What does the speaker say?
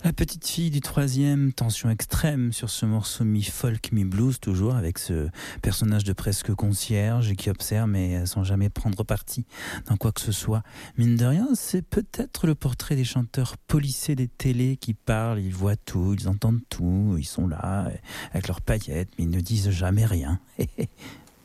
La petite fille du 3e, tension extrême sur ce morceau mi-folk, mi-blues, toujours avec ce personnage de presque concierge qui observe mais sans jamais prendre parti dans quoi que ce soit. Mine de rien, c'est peut-être le portrait des chanteurs policés des télés qui parlent, ils voient tout, ils entendent tout, ils sont là avec leurs paillettes mais ils ne disent jamais rien.